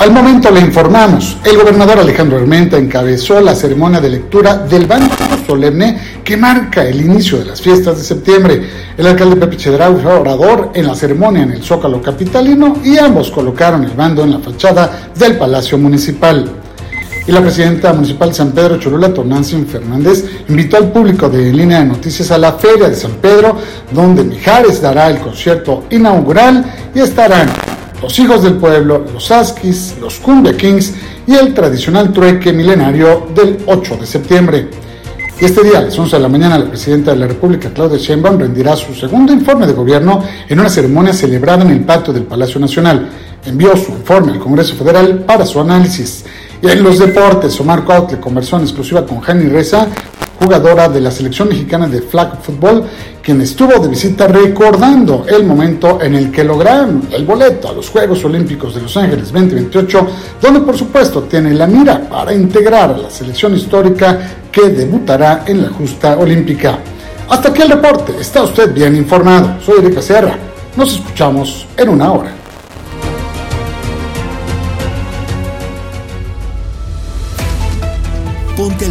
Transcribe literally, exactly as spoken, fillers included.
Al momento le informamos, el gobernador Alejandro Armenta encabezó la ceremonia de lectura del bando solemne que marca el inicio de las fiestas de septiembre. El alcalde Pepe Chedraui fue orador en la ceremonia en el Zócalo capitalino y ambos colocaron el bando en la fachada del Palacio Municipal. Y la presidenta municipal de San Pedro Cholula, Tonantzin Fernández, invitó al público de En Línea de Noticias a la Feria de San Pedro, donde Mijares dará el concierto inaugural y estarán los Hijos del Pueblo, los Askis, los Cumbia Kings y el tradicional trueque milenario del ocho de septiembre. Y este día, a las once de la mañana, la presidenta de la República, Claudia Sheinbaum, rendirá su segundo informe de gobierno en una ceremonia celebrada en el patio del Palacio Nacional. Envió su informe al Congreso Federal para su análisis. Y en los deportes, Omar Cuautle conversó en exclusiva con Jani Reza, jugadora de la selección mexicana de flag football, quien estuvo de visita recordando el momento en el que lograron el boleto a los Juegos Olímpicos de Los Ángeles veinte veintiocho, donde por supuesto tiene la mira para integrar a la selección histórica que debutará en la justa olímpica. Hasta aquí el reporte, está usted bien informado. Soy Erika Sierra, nos escuchamos en una hora. Ponte